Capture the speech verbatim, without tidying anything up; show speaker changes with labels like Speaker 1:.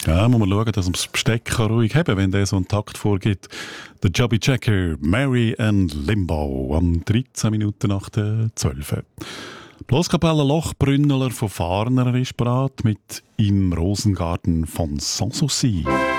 Speaker 1: Ja, muss man schauen, dass man das Besteck kann ruhig haben kann, wenn der so einen Takt vorgibt. Der Jobby Checker, Mary and Limbo, am dreizehn Minuten nach der zwölf. Bloßkapelle Lochbrünneler von Farner ist bereit mit «Im Rosengarten von Sanssouci».